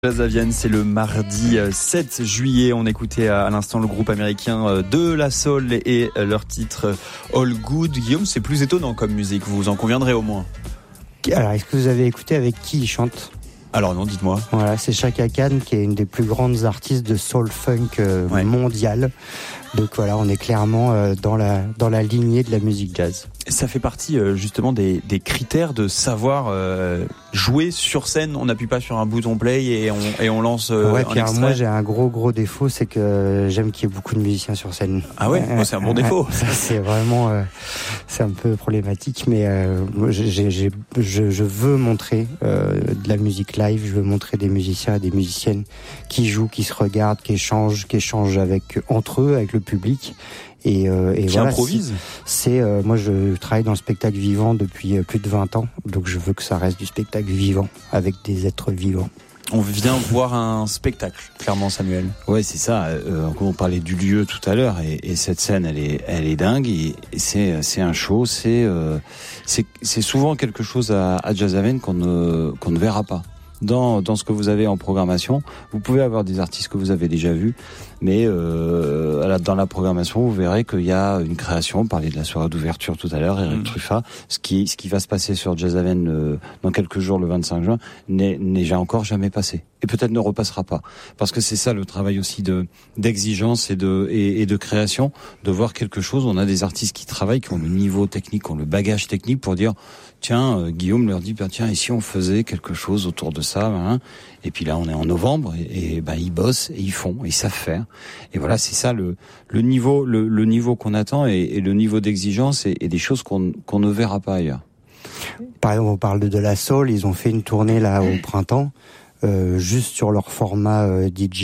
Jazz à Vienne, c'est le mardi 7 juillet. On écoutait à l'instant le groupe américain De La Soul et leur titre All Good. Guillaume, c'est plus étonnant comme musique, vous en conviendrez au moins. Alors, est-ce que vous avez écouté avec qui il chante ? Alors non, dites-moi. Voilà, c'est Chaka Khan qui est une des plus grandes artistes de soul funk mondiale. Donc voilà, on est clairement dans la lignée de la musique jazz. Ça fait partie justement des critères de savoir jouer sur scène. On n'appuie pas sur un bouton play et on lance un extrait. Moi j'ai un gros défaut, c'est que j'aime qu'il y ait beaucoup de musiciens sur scène. Ah ouais, c'est un bon défaut. Ça c'est vraiment c'est un peu problématique, mais je veux montrer de la musique live. Je veux montrer des musiciens et des musiciennes qui jouent, qui se regardent, qui échangent entre eux, avec le public. Et qui voilà, improvise. Moi je travaille dans le spectacle vivant depuis plus de 20 ans, donc je veux que ça reste du spectacle vivant avec des êtres vivants. On vient voir un spectacle, clairement, Samuel. Ouais, c'est ça. On parlait du lieu tout à l'heure, et cette scène, elle est dingue. Et c'est un show. C'est souvent quelque chose à Jazz à Vienne qu'on ne verra pas. Dans ce que vous avez en programmation, vous pouvez avoir des artistes que vous avez déjà vus, mais dans la programmation, vous verrez qu'il y a une création. On parlait de la soirée d'ouverture tout à l'heure, Eric Truffat. Ce qui va se passer sur Jazz à Vienne dans quelques jours, le 25 juin, n'est encore jamais passé. Et peut-être ne repassera pas. Parce que c'est ça le travail aussi d'exigence et de création, de voir quelque chose. On a des artistes qui travaillent, qui ont le niveau technique, qui ont le bagage technique pour dire, tiens, Guillaume leur dit, tiens, et si on faisait quelque chose autour de ça, hein. Et puis là, on est en novembre, et ils bossent, et ils font, et ils savent faire. Et voilà, c'est ça le niveau qu'on attend, et le niveau d'exigence, et des choses qu'on ne verra pas ailleurs. Par exemple, on parle de La Soul, ils ont fait une tournée là au printemps, juste sur leur format DJ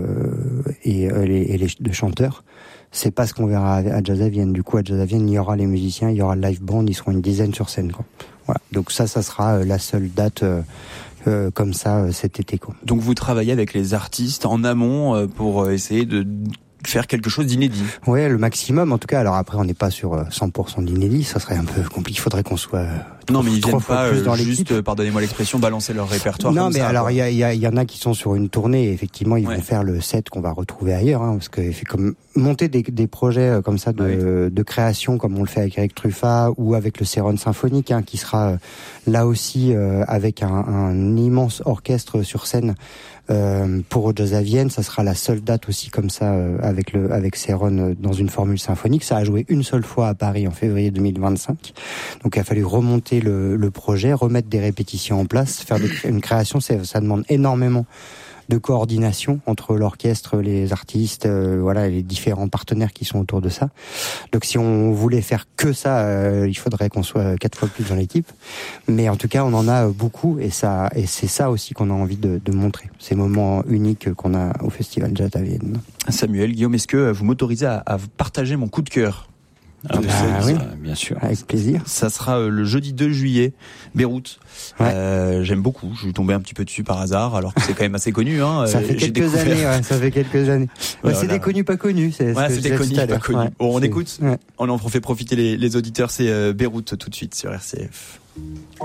et les chanteurs. C'est pas ce qu'on verra à Jazz à Vienne. Du coup, à Jazz à Vienne, il y aura les musiciens, il y aura le live band, ils seront une dizaine sur scène, quoi. Voilà. Donc ça sera la seule date comme ça cet été, quoi. Donc vous travaillez avec les artistes en amont pour essayer de faire quelque chose d'inédit. Ouais, le maximum en tout cas. Alors après, on n'est pas sur 100% d'inédit, ça serait un peu compliqué. Il faudrait qu'on soit non, mais ils viennent pas plus dans juste, pardonnez-moi l'expression, balancer leur répertoire. Non, comme mais ça, alors il y en a qui sont sur une tournée. Et effectivement, ils vont faire le set qu'on va retrouver ailleurs, hein, parce que comme monter des projets comme ça de création, comme on le fait avec Eric Truffat ou avec le Céron Symphonique, hein, qui sera là aussi avec un immense orchestre sur scène. Pour Jazz à Vienne, ça sera la seule date aussi comme ça avec Céron dans une formule symphonique. Ça a joué une seule fois à Paris en février 2025. Donc il a fallu remonter le projet, remettre des répétitions en place, faire une création. Ça demande énormément de coordination entre l'orchestre, les artistes, les différents partenaires qui sont autour de ça. Donc si on voulait faire que ça, il faudrait qu'on soit 4 fois plus dans l'équipe. Mais en tout cas, on en a beaucoup et c'est ça aussi qu'on a envie de montrer. Ces moments uniques qu'on a au Festival Jazz à Vienne. Samuel, Guillaume, est-ce que vous m'autorisez à partager mon coup de cœur ? Oui, bien sûr. Avec plaisir. Ça sera le jeudi 2 juillet, Beyrouth. Ouais. J'aime beaucoup. Je suis tombé un petit peu dessus par hasard, alors que c'est quand même assez connu. Hein. Ça fait quelques années. C'est des connus pas connus. C'est des connus pas connus. Ouais. Bon, on écoute. On en fait profiter les auditeurs. C'est Beyrouth tout de suite sur RCF.